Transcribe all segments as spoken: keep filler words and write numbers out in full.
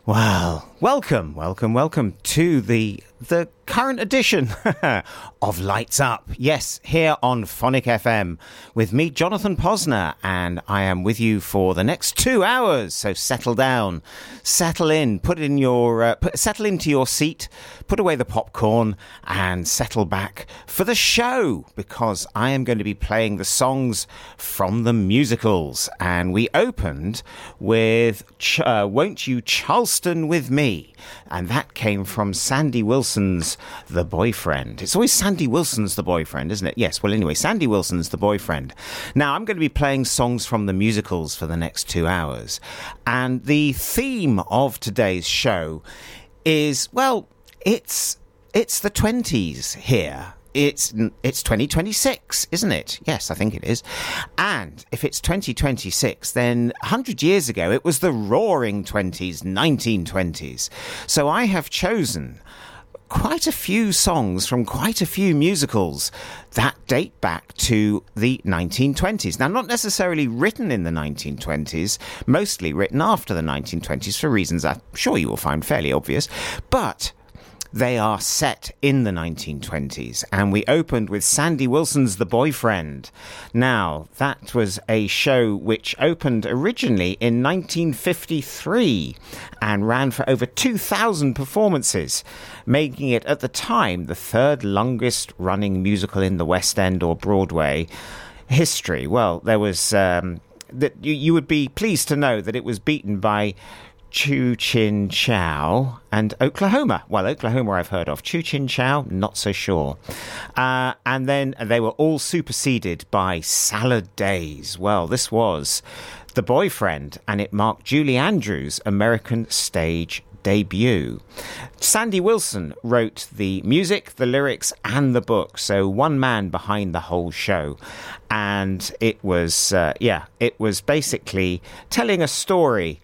Well, welcome, welcome, welcome to the the current edition of Lights Up. Yes, here on Phonic F M with me, Jonathan Posner, and I am with you for the next two hours. So settle down, settle in, put in your, uh, put, settle into your seat, put away the popcorn, and settle back for the show, because I am going to be playing the songs from the musicals. And we opened with Ch- uh, "Won't You Charleston with Me," and that came from Sandy Wilson's The Boyfriend. It's always Sandy Wilson's The Boyfriend, isn't it? Yes, well, anyway, Sandy Wilson's The Boyfriend. Now, I'm going to be playing songs from the musicals for the next two hours. And the theme of today's show is, well, it's it's the twenties here. It's it's twenty twenty-six, isn't it? Yes, I think it is. And if it's twenty twenty-six, then one hundred years ago, it was the roaring twenties, nineteen twenties. So I have chosen quite a few songs from quite a few musicals that date back to the nineteen twenties. Now, not necessarily written in the nineteen twenties, mostly written after the nineteen twenties for reasons I'm sure you will find fairly obvious, but they are set in the nineteen twenties, and we opened with Sandy Wilson's The Boyfriend. Now, that was a show which opened originally in nineteen fifty-three and ran for over two thousand performances, making it at the time the third longest running musical in the West End or Broadway history. Well, there was um, that you, you would be pleased to know that it was beaten by Choo Chin Chow and Oklahoma. Well, Oklahoma I've heard of. Choo Chin Chow, not so sure. Uh, and then they were all superseded by Salad Days. Well, this was The Boyfriend, and it marked Julie Andrews' American stage debut. Sandy Wilson wrote the music, the lyrics, and the book. So one man behind the whole show. And it was, uh, yeah, it was basically telling a story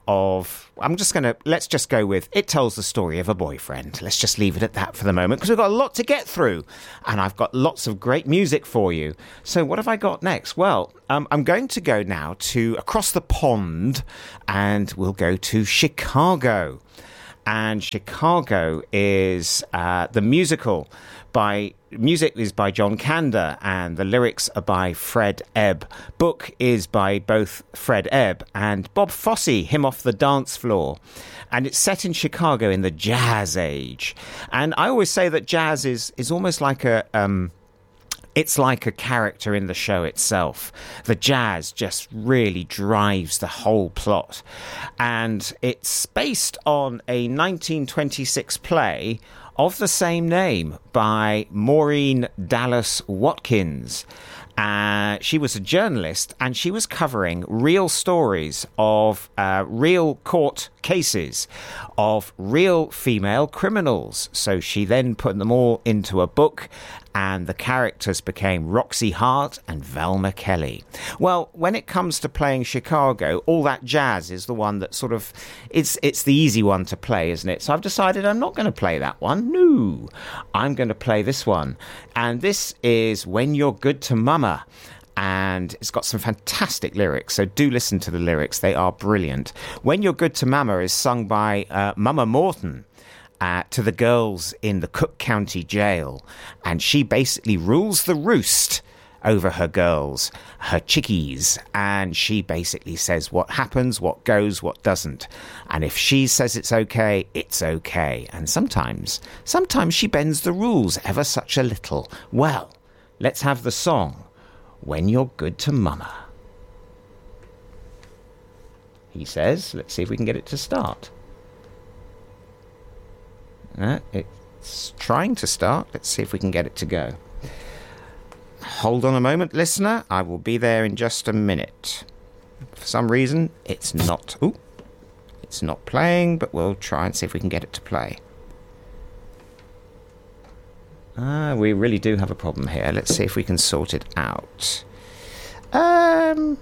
of, I'm just going to, let's just go with, it tells the story of a boyfriend. Let's just leave it at that for the moment, because we've got a lot to get through, and I've got lots of great music for you. So what have I got next? Well, um, I'm going to go now to across the pond, and we'll go to Chicago. And Chicago is uh, the musical by, music is by John Kander, and the lyrics are by Fred Ebb. Book is by both Fred Ebb and Bob Fosse, him off the dance floor. And it's set in Chicago in the jazz age. And I always say that jazz is, is almost like a... Um, It's like a character in the show itself. The jazz just really drives the whole plot. And it's based on a nineteen twenty-six play of the same name by Maureen Dallas Watkins. Uh, she was a journalist, and she was covering real stories of uh, real court cases of real female criminals. So she then put them all into a book, and the characters became Roxy Hart and Velma Kelly. Well, when it comes to playing Chicago, all that jazz is the one that sort of, it's it's the easy one to play, isn't it? So I've decided I'm not going to play that one. No, I'm going to play this one. And this is When You're Good to Mama. And it's got some fantastic lyrics, so do listen to the lyrics. They are brilliant. When You're Good to Mama is sung by uh, Mama Morton uh, to the girls in the Cook County Jail. And she basically rules the roost over her girls, her chickies. And she basically says what happens, what goes, what doesn't. And if she says it's okay, it's okay. And sometimes, sometimes she bends the rules ever such a little. Well, let's have the song. When You're Good to Mama. He says, let's see if we can get it to start. Uh, it's trying to start. Let's see if we can get it to go. Hold on a moment, listener. I will be there in just a minute. For some reason, it's not... Ooh, it's not playing, but we'll try and see if we can get it to play. Ah, we really do have a problem here. Let's see if we can sort it out. Um,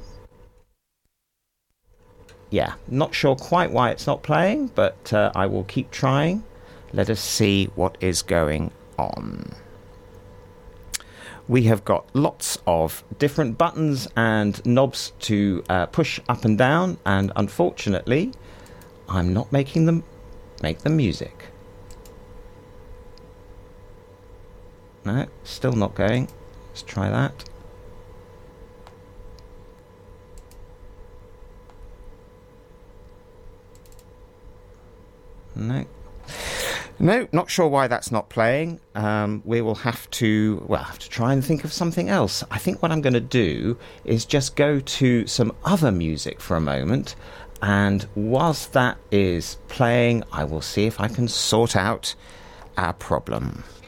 yeah, not sure quite why it's not playing, but uh, I will keep trying. Let us see what is going on. We have got lots of different buttons and knobs to uh, push up and down, and unfortunately, I'm not making them make the music. No, still not going. Let's try that. No. No, not sure why that's not playing. Um, we will have to, well, have to try and think of something else. I think what I'm going to do is just go to some other music for a moment, and whilst that is playing, I will see if I can sort out our problem.